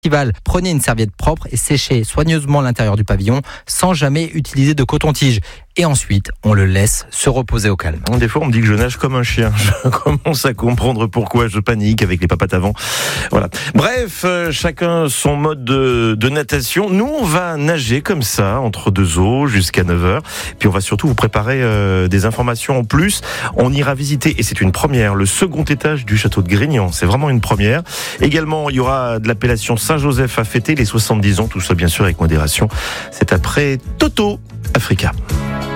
Prenez une serviette propre et séchez soigneusement l'intérieur du pavillon sans jamais utiliser de coton-tige. Et ensuite, on le laisse se reposer au calme. Des fois, on me dit que je nage comme un chien. Je commence à comprendre pourquoi je panique avec les papates avant. Voilà. Bref, chacun son mode de natation. Nous, on va nager comme ça, entre deux eaux, jusqu'à 9h. Puis on va surtout vous préparer des informations en plus. On ira visiter, et c'est une première, le second étage du château de Grignan. C'est vraiment une première. Également, il y aura de l'appellation Saint-Joseph à fêter, les 70 ans. Tout ça, bien sûr, avec modération. C'est après Toto Africa.